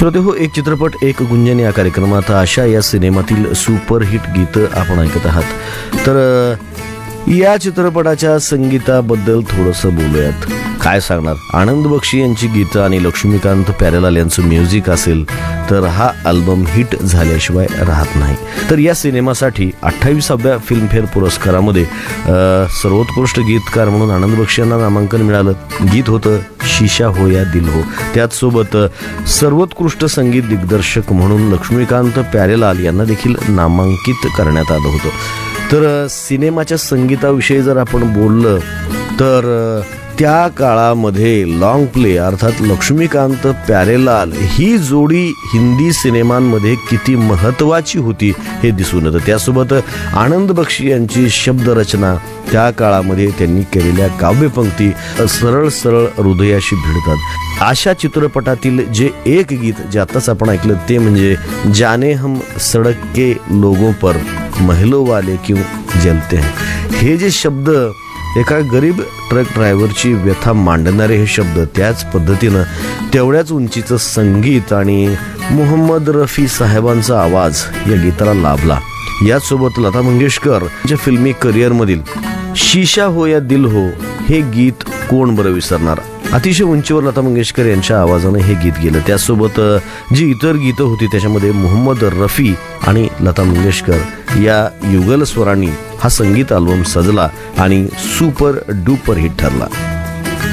श्रोते हो, एक चित्रपट एक गुंजन या कार्यक्रमात आशा या सिनेमातील सुपरहिट गीतं आपण ऐकत आहात. तर या चित्रपटाच्या संगीताबद्दल थोडंसं बोलूयात. काय सांगणार, आनंद बक्षी यांची गीतं आणि लक्ष्मीकांत प्यारेलाल यांचं म्युझिक असेल तर हा अल्बम हिट झाल्याशिवाय राहत नाही. तर या सिनेमासाठी 28व्या फिल्मफेअर पुरस्कारामध्ये सर्वोत्कृष्ट गीतकार म्हणून आनंद बक्षी यांना नामांकन मिळालं. गीत होतं शीशा हो या दिल हो. त्याचसोबत सर्वोत्कृष्ट संगीत दिग्दर्शक म्हणून लक्ष्मीकांत प्यारेलाल यांना देखील नामांकित करण्यात आलं होतं. तर सिनेमाच्या संगीताविषयी जर आपण बोललं तर त्या काळामध्ये लॉंग प्ले अर्थात लक्ष्मीकांत प्यारेलाल ही जोडी हिंदी सिनेमांमध्ये किती महत्त्वाची होती हे दिसून येतं. त्यासोबत आनंद बक्षी यांची शब्दरचना, त्या काळामध्ये त्यांनी केलेल्या काव्यपंक्ती सरळ सरळ हृदयाशी भिडतात. आशा चित्रपटातील जे एक गीत जे आत्ताच आपण ऐकलं ते म्हणजे जाने हम सड़क के लोगों पर महलों वाले क्यों जलते हैं. हे जे शब्द, एका गरीब ट्रक ड्रायव्हरची व्यथा मांडणारे हे शब्द, त्याच पद्धतीनं तेवढ्याच उंचीचं संगीत आणि मोहम्मद रफी साहेबांचा आवाज या गीताला लाभला. याचसोबत लता मंगेशकर यांच्या फिल्मी करिअरमधील शीशा हो या दिल हो हे गीत कोण बरं विसरणार. अतिशय उंचीवर लता मंगेशकर यांच्या आवाजानं हे गीत गेलं. त्यासोबत जी इतर गीतं होती त्याच्यामध्ये मोहम्मद रफी आणि लता मंगेशकर या युगल स्वरांनी हा संगीत अल्बम सजला आणि सुपर डुपर हिट ठरला.